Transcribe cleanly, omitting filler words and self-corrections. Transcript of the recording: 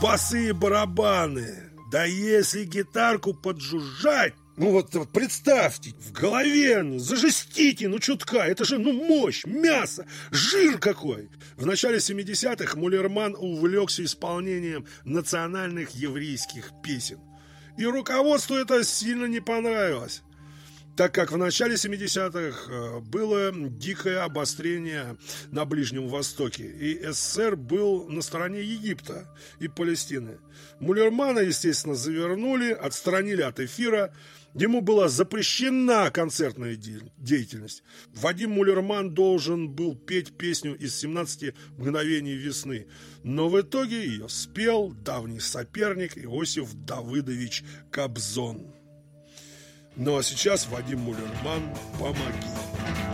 басы и барабаны. Да если гитарку поджужжать, ну вот представьте, в голове зажестите, чутка, это же мощь, мясо, жир какой. В начале 70-х Муллерман увлекся исполнением национальных еврейских песен. И руководству это сильно не понравилось, так как в начале 70-х было дикое обострение на Ближнем Востоке, и СССР был на стороне Египта и Палестины. Муллермана, естественно, завернули, отстранили от эфира, ему была запрещена концертная деятельность. Вадим Муллерман должен был петь песню из 17 мгновений весны, но в итоге ее спел давний соперник Иосиф Давыдович Кобзон. Ну а сейчас, Вадим Муллерман, помоги.